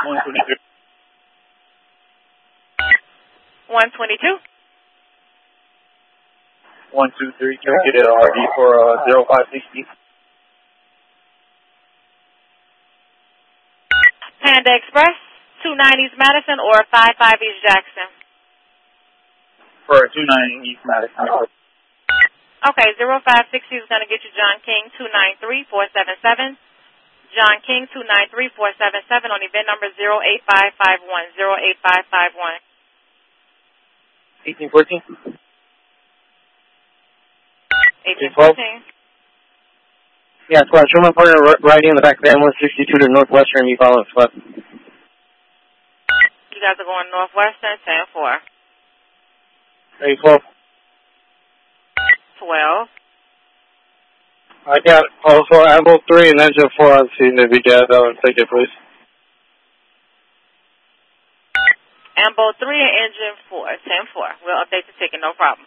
122. 122. 123. Can we get an RD for 0560? Panda Express, 290 East Madison or 55 East Jackson? For 290 East Madison. Okay, 0560 is going to get you John King 293-477. John King 293-477 on event number 08551. 08551. 1814. 1814. Yeah, squad. Show my partner riding in the back of the M162 to Northwestern. You follow us, left. You guys are going Northwestern, 10-4. 12. 12. I got also Amble 3 and Engine 4 on scene. If you get that ticket, please. Amble 3 and Engine 4, 10-4. We'll update the ticket, no problem.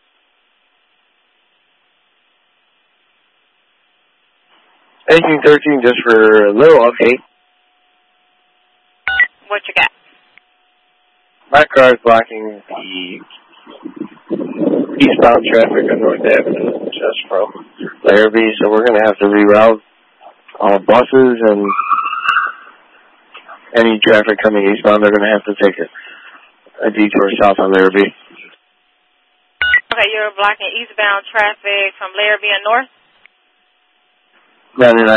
$18.13 just for a little update. What you got? My car is blocking the eastbound traffic on North Avenue just from Larrabee, so we're going to have to reroute all buses and any traffic coming eastbound. They're going to have to take a detour south on Larrabee. Okay, you're blocking eastbound traffic from Larrabee and north? 99.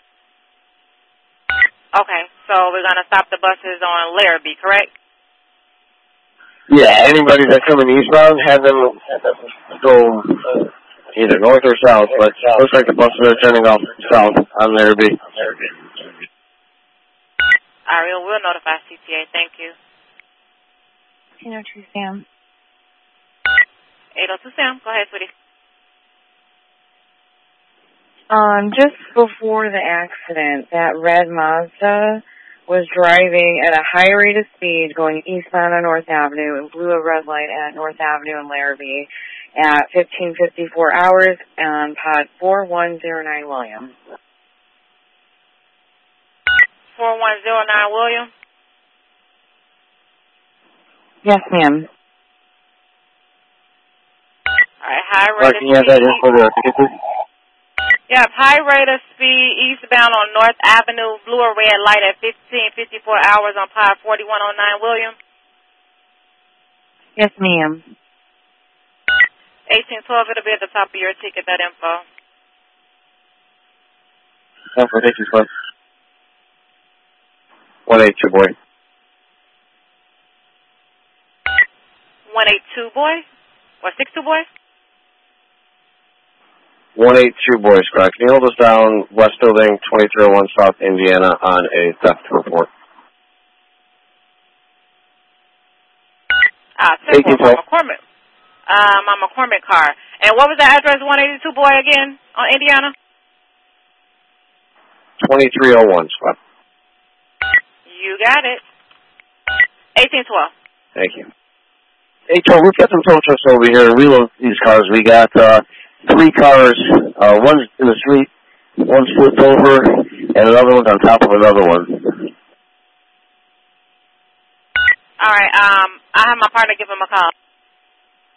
Okay, so we're going to stop the buses on Larrabee, correct? Yeah, anybody that's coming eastbound, have them go either north or south, but looks like the buses are turning off south on Larrabee. All right, we'll notify CTA. Thank you. 802 Sam. 802 Sam. Go ahead, sweetie. Just before the accident, that red Mazda was driving at a high rate of speed going eastbound on North Avenue and blew a red light at North Avenue in Larrabee at 15:54 hours on pod 4109 William. 4109 William? Yes, ma'am. All right, high rate of Can you have that info there? Yep, high rate of speed eastbound on North Avenue, blew a red light at 15:54 hours on pod 4109 William. Yes, ma'am. 1812, it'll be at the top of your ticket, that info. Info, thank you, son. 182, boy. 182, boy? Or 62, boy? 182, boy, squad. Can you hold us down, West Building, 2301 South Indiana, on a theft report? Simple. I'm a McCormick car. And what was the address, 182, boy, again, on Indiana? 2301, squad. You got it. 1812. Thank you. Hey, Joe, we've got some tow trucks over here. We load these cars. We got 3 cars. One's in the street, one's flipped over, and another one's on top of another one. All right. I have my partner give him a call.